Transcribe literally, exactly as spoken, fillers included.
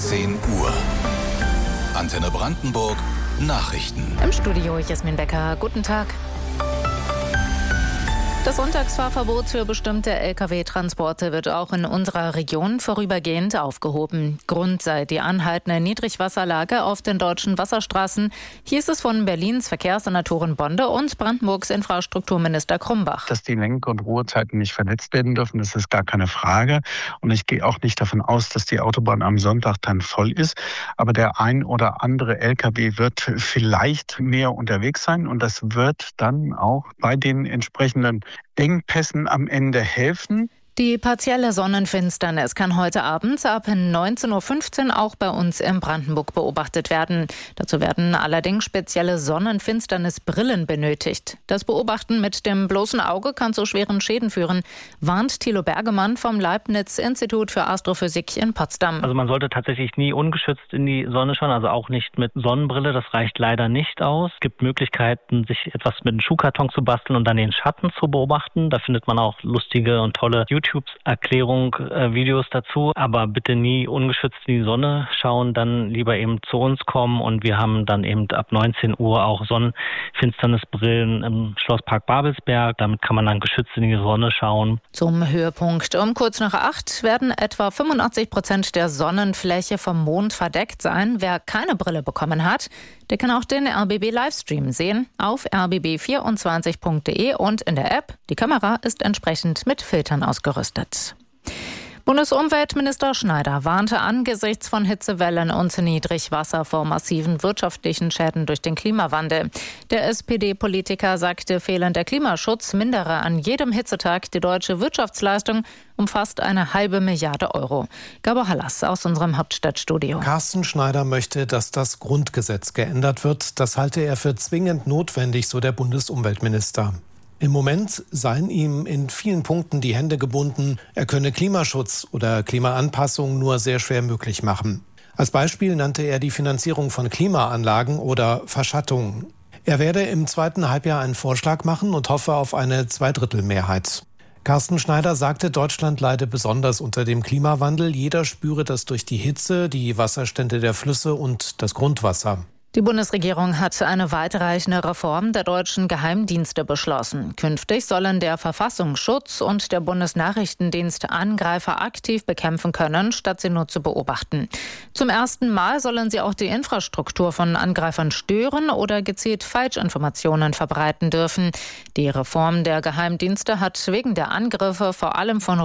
zehn Uhr. Antenne Brandenburg Nachrichten. Im Studio Jasmin Becker. Guten Tag. Das Sonntagsfahrverbot für bestimmte L K W-Transporte wird auch in unserer Region vorübergehend aufgehoben. Grund sei die anhaltende Niedrigwasserlage auf den deutschen Wasserstraßen, hieß es von Berlins Verkehrssenatorin Bonde und Brandenburgs Infrastrukturminister Krumbach. Dass die Lenk- und Ruhezeiten nicht verletzt werden dürfen, das ist gar keine Frage. Und ich gehe auch nicht davon aus, dass die Autobahn am Sonntag dann voll ist. Aber der ein oder andere L K W wird vielleicht mehr unterwegs sein. Und das wird dann auch bei den entsprechenden Engpässen am Ende helfen. Die partielle Sonnenfinsternis kann heute Abend ab neunzehn Uhr fünfzehn auch bei uns in Brandenburg beobachtet werden. Dazu werden allerdings spezielle Sonnenfinsternisbrillen benötigt. Das Beobachten mit dem bloßen Auge kann zu schweren Schäden führen, warnt Thilo Bergemann vom Leibniz-Institut für Astrophysik in Potsdam. Also man sollte tatsächlich nie ungeschützt in die Sonne schauen, also auch nicht mit Sonnenbrille. Das reicht leider nicht aus. Es gibt Möglichkeiten, sich etwas mit einem Schuhkarton zu basteln und dann den Schatten zu beobachten. Da findet man auch lustige und tolle YouTube-Erklärung, äh, Videos dazu, aber bitte nie ungeschützt in die Sonne schauen, dann lieber eben zu uns kommen und wir haben dann eben ab neunzehn Uhr auch Sonnenfinsternisbrillen im Schlosspark Babelsberg, damit kann man dann geschützt in die Sonne schauen. Zum Höhepunkt um kurz nach acht werden etwa fünfundachtzig Prozent der Sonnenfläche vom Mond verdeckt sein. Wer keine Brille bekommen hat, der kann auch den R B B-Livestream sehen auf r b b vierundzwanzig punkt d e und in der App. Die Kamera ist entsprechend mit Filtern ausgerüstet. Bundesumweltminister Schneider warnte angesichts von Hitzewellen und Niedrigwasser vor massiven wirtschaftlichen Schäden durch den Klimawandel. Der S P D-Politiker sagte, fehlender Klimaschutz mindere an jedem Hitzetag die deutsche Wirtschaftsleistung um fast eine halbe Milliarde Euro. Gabor Hallas aus unserem Hauptstadtstudio. Carsten Schneider möchte, dass das Grundgesetz geändert wird. Das halte er für zwingend notwendig, so der Bundesumweltminister. Im Moment seien ihm in vielen Punkten die Hände gebunden. Er könne Klimaschutz oder Klimaanpassung nur sehr schwer möglich machen. Als Beispiel nannte er die Finanzierung von Klimaanlagen oder Verschattungen. Er werde im zweiten Halbjahr einen Vorschlag machen und hoffe auf eine Zweidrittelmehrheit. Carsten Schneider sagte, Deutschland leide besonders unter dem Klimawandel. Jeder spüre das durch die Hitze, die Wasserstände der Flüsse und das Grundwasser. Die Bundesregierung hat eine weitreichende Reform der deutschen Geheimdienste beschlossen. Künftig sollen der Verfassungsschutz und der Bundesnachrichtendienst Angreifer aktiv bekämpfen können, statt sie nur zu beobachten. Zum ersten Mal sollen sie auch die Infrastruktur von Angreifern stören oder gezielt Falschinformationen verbreiten dürfen. Die Reform der Geheimdienste hat wegen der Angriffe vor allem von